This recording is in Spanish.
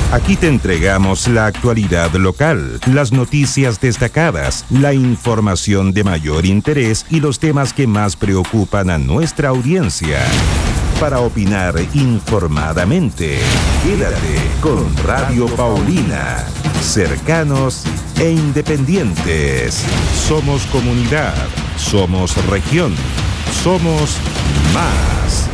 Aquí te entregamos la actualidad local, las noticias destacadas, la información de mayor interés y los temas que más preocupan a nuestra audiencia. Para opinar informadamente, quédate con Radio Paulina. Cercanos e independientes. Somos comunidad, somos región, somos más.